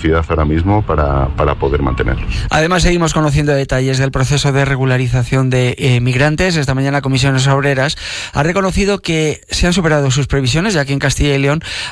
capacidad ahora mismo para poder mantenerlos. Además, seguimos conociendo detalles del proceso de regularización de migrantes. Esta mañana Comisiones Obreras ha reconocido que se han superado sus previsiones, ya que en Castilla y León